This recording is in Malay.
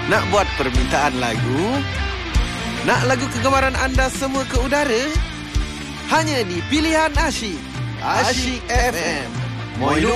Nak buat permintaan lagu? Nak lagu kegemaran anda semua ke udara? Hanya di Pilihan Asyik. Asyik FM. Moilo